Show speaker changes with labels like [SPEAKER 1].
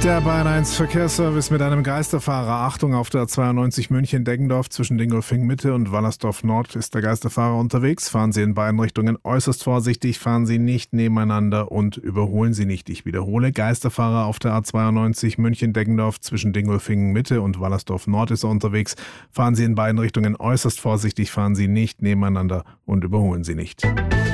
[SPEAKER 1] Der Bayern 1 Verkehrsservice mit einem Geisterfahrer. Achtung, auf der 92 München-Deggendorf zwischen Dingolfing Mitte und Wallersdorf Nord ist der Geisterfahrer unterwegs. Fahren Sie in beiden Richtungen äußerst vorsichtig, fahren Sie nicht nebeneinander und überholen Sie nicht. Ich wiederhole, Geisterfahrer auf der A92 München-Deggendorf zwischen Dingolfing Mitte und Wallersdorf Nord ist er unterwegs. Fahren Sie in beiden Richtungen äußerst vorsichtig, fahren Sie nicht nebeneinander und überholen Sie nicht.